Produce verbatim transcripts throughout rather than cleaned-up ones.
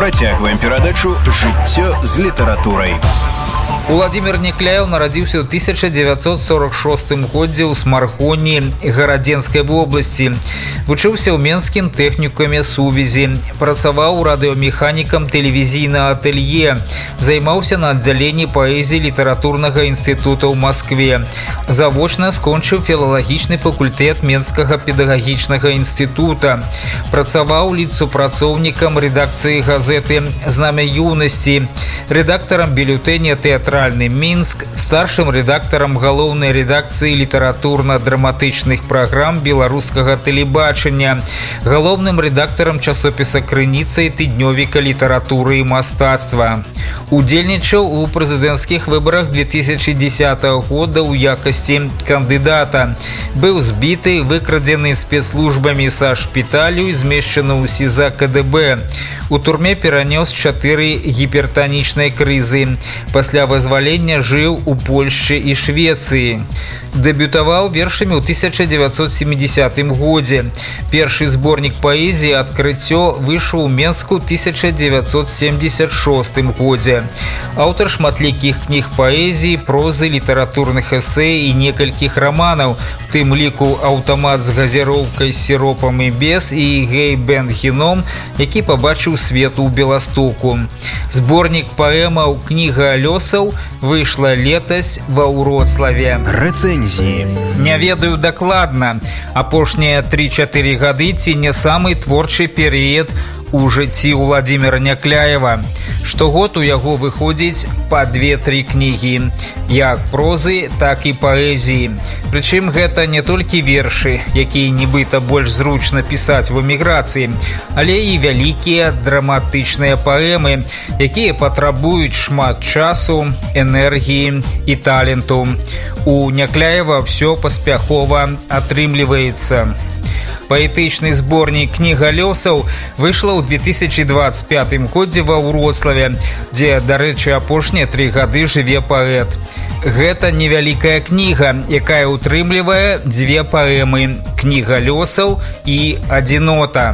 Працягваем перадачу «Жыццё з літаратурай». Уладзімір Някляеў нарадзіўся ў тысяча дзевяцьсот сорок шостым годзе ў Смархоні Гарадзенскай вобласці. Вучыўся ў Менскім тэхнікуме сувязі, працаваў радыёмеханікам тэлевізійнага атэлье, займаўся на аддзяленні паэзіі літаратурнага інстытута ў Маскве. Завочна скончыў філалагічны факультэт Менскага педагагічнага інстытута. Працаваў літсупрацоўнікам рэдакцыі газеты «Знамя юнасці», рэдактарам бюлетэня «Тэатральны Мінск», старшым рэдактарам галоўнай рэдакцыі літаратурна-драматычных праграм беларускага тэлебачання, галоўным рэдактарам часопіса «Крыніца» і тыднёвіка літаратуры і мастацтва. Удзельнічаў у прэзідэнцкіх выбарах две тысячи дзесятого года ў якасці кандыдата. Быў збіты, выкрадзены спецслужбамі са шпіталю і змешчаны ў СІЗА КДБ. У турме перанёс чатыры гіпертанічнай крызы. Пасля вызвалення жыў у Польшчы і Швецыі. Дэбютаваў вершамі ў тысяча дзевяцьсот семидесятым годзе. Першы зборнік паэзіі «Адкрыццё» выйшаў у Менску ў тысяча дзевяцьсот семьдесят шостым годзе. Аўтар шматлікіх кніг паэзіі, прозы, літаратурных эсэ і некалькіх раманаў, у тым ліку «Аўтамат з газіроўкай, сіропам і без» і «Гей Бен Геном», які пабачыў свету ў Беластоку. Зборнік паэмаў «Кніга лёсаў» выйшла летась ва Ўроцлаве. Рэцэнзіі. Не ведаю дакладна. Апошнія тры-чатыры гады ці не самы творчы перыяд у жыцці Уладзіміра Някляева. Штогод у яго выходзіць па две-тры кнігі, як прозы, так і паэзіі. Прычым гэта не толькі вершы, якія нібыта больш зручна пісаць в эміграцыі, але і вялікія драматычныя паэмы, якія патрабуюць шмат часу, энергіі і таленту. У Някляева ўсё паспяхова атрымліваецца. Паэтычны зборнік «Кніга лёсаў» выйшла ў две тысячи двадцать пятым годзе ва Ўроцлаве, дзе, дарэчы, апошнія тры гады жыве паэт. Гэта невялікая кніга, якая ўтрымлівае дзве паэмы «Кніга лёсаў» і «Адзінота».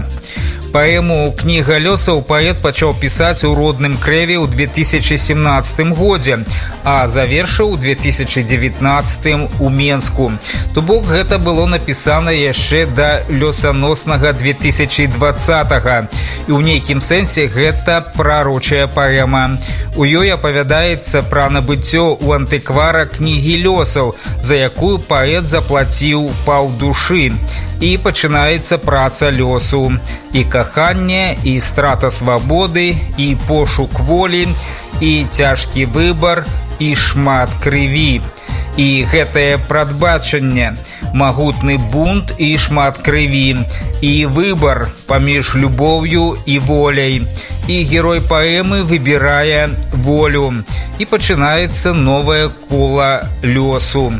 Паэму «Кніга лёсаў» паэт пачаў пісаць у родным Крэве ў две тысячи семнадцатым годзе, а завершыў у две тысячи девятнадцатым у Менску. То бок гэта было напісана яшчэ да лёсаноснага две тысячи двадцатага. І ў нейкім сэнсе гэта прарочая паэма. У ёй апавядаецца пра набыццё ў антыквара кнігі лёсаў, за якую паэт заплаціў паўдушы. І пачынаецца праца лёсу. І каханне, і страта свабоды, і пошук волі, і цяжкі выбар, і шмат крыві. І гэтае прадбачанне, магутны бунт і шмат крыві, і выбар паміж любоўю і воляй. І герой паэмы выбірае волю. І пачынаецца новае кола лёсу.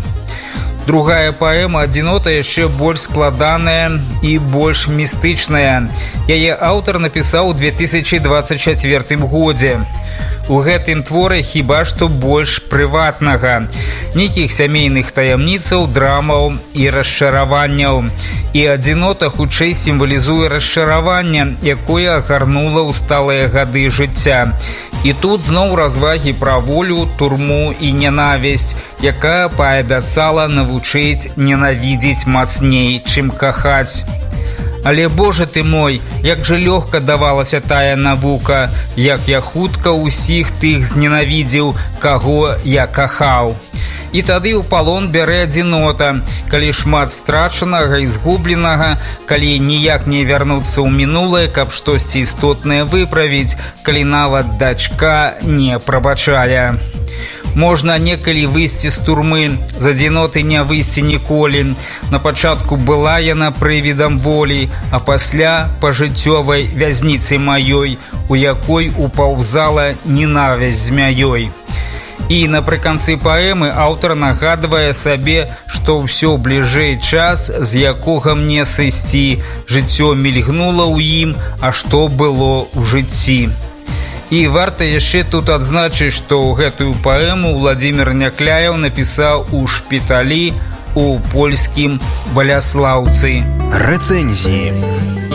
Другая паэма «Адзінота» яшчэ больш складаная і больш містычная. Яе аўтар напісаў у две тысячи двадцать четвёртым годзе. У гэтым творы хіба што больш прыватнага. Нейкіх сямейных таямніцаў, драмаў і расчараванняў. І «Адзінота» хутчэй сімвалізуе расчараванне, якое агарнула ў сталыя гады жыцця. І тут зноў развагі пра волю, турму і нянавісць, якая паабяцала навучыць ненавідзець мацней, чым кахаць. Але, Боже ты мой, як жа лёгка давалася тая навука, як я хутка ўсіх тых зненавідзеў, каго я кахаў. І тады ў палон бярэ адзінота, калі шмат страчанага і згубленага, калі ніяк не вярнуцца ў мінулае, каб штосьці істотнае выправіць, калі нават дачка не прабачае. Можна некалі выйсці з турмы, з адзіноты не выйсці ніколі. На пачатку была яна прывідам волі, а пасля пажыццёвай вязніцы маёй, у якой упаўзала ненавісць змяёй. І напрыканцы паэмы аўтар нагадвае сабе, што ўсё бліжэй час, з якога мне сысці, жыццё мільгнула ў ім, а што было ў жыцці. І варта яшчэ тут адзначыць, што гэтую паэму Уладзімір Някляеў напісаў у шпіталі у польскім Баляслаўцы. Рэцэнзіі.